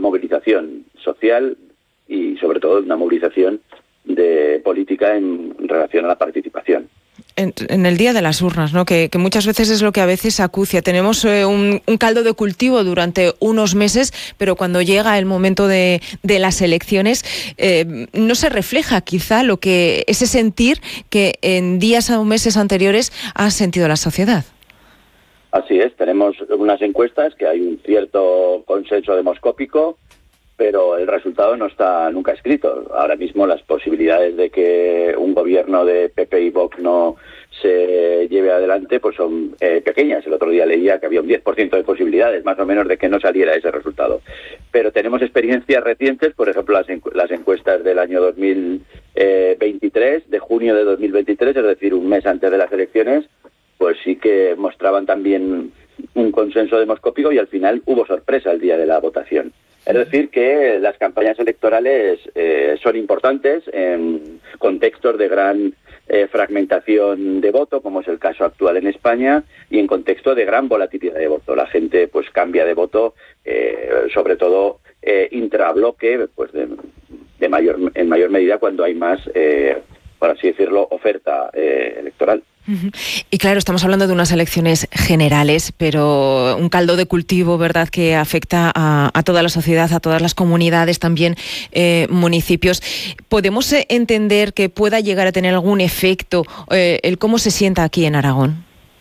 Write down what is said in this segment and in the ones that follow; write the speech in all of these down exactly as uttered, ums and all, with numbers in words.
movilización social y sobre todo una movilización de política en relación a la participación. En, en el día de las urnas, ¿no? Que, que muchas veces es lo que a veces acucia. Tenemos eh, un, un caldo de cultivo durante unos meses, pero cuando llega el momento de, de las elecciones eh, no se refleja quizá lo que ese sentir que en días o meses anteriores ha sentido la sociedad. Así es, tenemos unas encuestas que hay un cierto consenso demoscópico, pero el resultado no está nunca escrito. Ahora mismo las posibilidades de que un gobierno de P P y Vox no se lleve adelante pues son eh, pequeñas. El otro día leía que había un diez por ciento de posibilidades, más o menos, de que no saliera ese resultado. Pero tenemos experiencias recientes, por ejemplo, las, encu- las encuestas del año dos mil veintitrés, de junio de dos mil veintitrés, es decir, un mes antes de las elecciones, pues sí que mostraban también un consenso demoscópico y al final hubo sorpresa el día de la votación. Es decir, que las campañas electorales eh, son importantes en contextos de gran eh, fragmentación de voto, como es el caso actual en España, y en contexto de gran volatilidad de voto. La gente pues cambia de voto, eh, sobre todo eh, intrabloque, pues de, de mayor en mayor medida cuando hay más, eh, por así decirlo, oferta eh, electoral. Y claro, estamos hablando de unas elecciones generales, pero un caldo de cultivo, ¿verdad?, que afecta a, a toda la sociedad, a todas las comunidades, también eh, municipios. ¿Podemos eh, entender que pueda llegar a tener algún efecto eh, el cómo se sienta aquí en Aragón?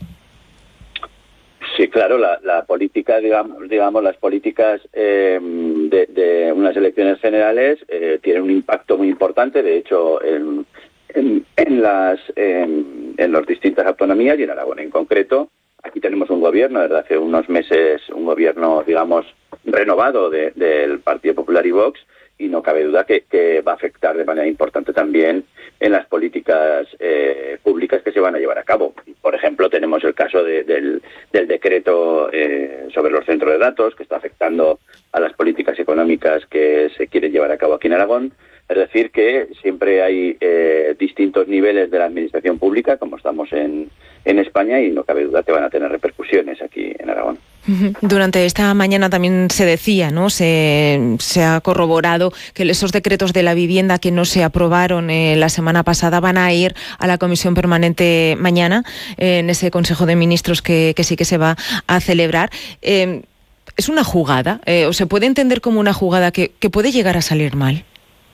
Sí, claro, la, la política, digamos, digamos las políticas eh, de, de unas elecciones generales eh, tienen un impacto muy importante. De hecho, en, en, en las en, en las distintas autonomías y en Aragón en concreto, aquí tenemos un gobierno desde hace unos meses, un gobierno, digamos, renovado de, del Partido Popular y Vox, y no cabe duda que, que va a afectar de manera importante también en las políticas eh, públicas que se van a llevar a cabo. Por ejemplo, tenemos el caso de, del, del decreto eh, sobre los centros de datos, que está afectando a las políticas económicas que se quieren llevar a cabo aquí en Aragón. Es decir, que siempre hay eh, distintos niveles de la administración pública, como estamos en, en España, y no cabe duda que van a tener repercusiones aquí en Aragón. Durante esta mañana también se decía, ¿no? Se, se ha corroborado que esos decretos de la vivienda que no se aprobaron eh, la semana pasada van a ir a la comisión permanente mañana, eh, en ese Consejo de Ministros que, que sí que se va a celebrar. Eh, ¿Es una jugada? Eh, ¿O se puede entender como una jugada que, que puede llegar a salir mal?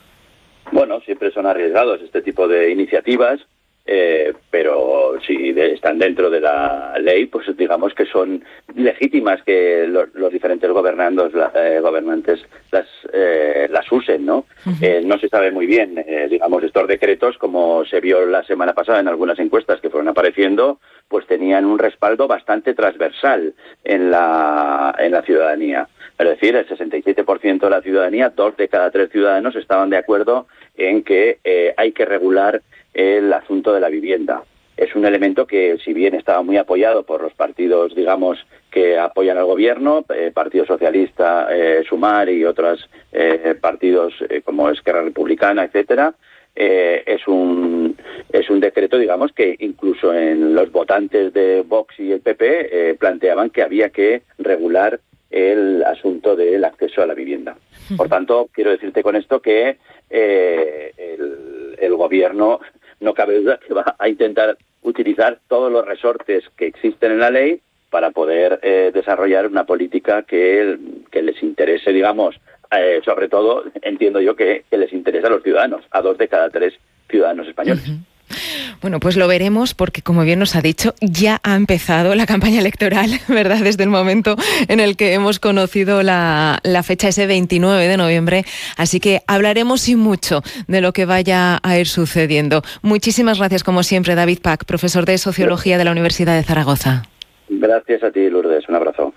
Bueno, siempre son arriesgados este tipo de iniciativas, eh, pero si de, están dentro de la ley, pues digamos que son legítimas que los, los diferentes gobernandos, la, eh, gobernantes las eh, las usen, ¿no? Uh-huh. Eh, no se sabe muy bien, eh, digamos, estos decretos, como se vio la semana pasada en algunas encuestas que fueron apareciendo, pues tenían un respaldo bastante transversal en la en la ciudadanía. Es decir, el sesenta y siete por ciento de la ciudadanía, dos de cada tres ciudadanos estaban de acuerdo en que eh, hay que regular el asunto de la vivienda. Es un elemento que, si bien estaba muy apoyado por los partidos, digamos, que apoyan al gobierno, eh, Partido Socialista, eh, Sumar y otros eh, partidos eh, como Esquerra Republicana, etcétera, eh, es un es un decreto, digamos, que incluso en los votantes de Vox y el P P eh, planteaban que había que regular el asunto del acceso a la vivienda. Por tanto, quiero decirte con esto que eh, el, el gobierno, no cabe duda que va a intentar utilizar todos los resortes que existen en la ley para poder eh, desarrollar una política que, que les interese, digamos, eh, sobre todo, entiendo yo que, que les interesa a los ciudadanos, a dos de cada tres ciudadanos españoles. Uh-huh. Bueno, pues lo veremos porque, como bien nos ha dicho, ya ha empezado la campaña electoral, ¿verdad? Desde el momento en el que hemos conocido la, la fecha, ese veintinueve de noviembre. Así que hablaremos y mucho de lo que vaya a ir sucediendo. Muchísimas gracias, como siempre, David Pack, profesor de Sociología de la Universidad de Zaragoza. Gracias a ti, Lourdes. Un abrazo.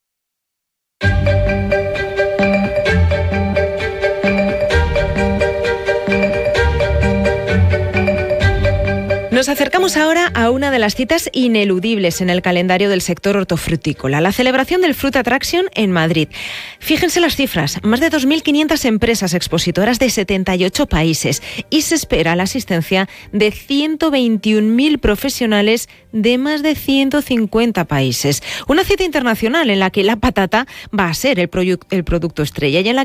Nos acercamos ahora a una de las citas ineludibles en el calendario del sector hortofrutícola, la celebración del Fruit Attraction en Madrid. Fíjense las cifras, más de dos mil quinientas empresas expositoras de setenta y ocho países y se espera la asistencia de ciento veintiún mil profesionales de más de ciento cincuenta países. Una cita internacional en la que la patata va a ser el, produ- el producto estrella y en la